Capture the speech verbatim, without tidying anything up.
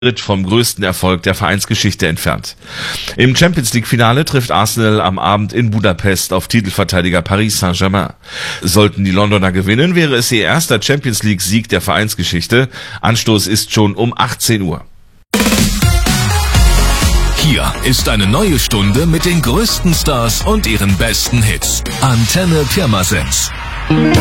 vom größten Erfolg der Vereinsgeschichte entfernt. Im Champions-League-Finale trifft Arsenal am Abend in Budapest auf Titelverteidiger Paris Saint-Germain. Sollten die Londoner gewinnen, wäre es ihr erster Champions-League-Sieg der Vereinsgeschichte. Anstoß ist schon um achtzehn Uhr. Hier ist eine neue Stunde mit den größten Stars und ihren besten Hits. Antenne Pirmasens.